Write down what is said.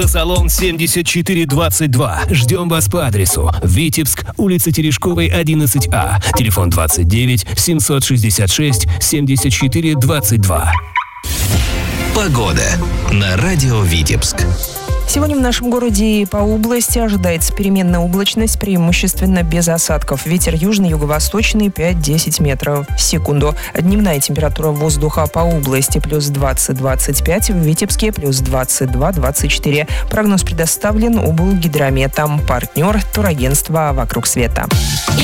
Салон 7422. Ждем вас по адресу: Витебск, улица Терешковой, 11А. Телефон 29 766 74 22. Погода на радио Витебск. Сегодня в нашем городе и по области ожидается переменная облачность, преимущественно без осадков. Ветер южный, юго-восточный 5-10 метров в секунду. Дневная температура воздуха по области плюс 20-25, в Витебске плюс 22-24. Прогноз предоставлен облгидрометом. Партнер — турагентство «Вокруг света».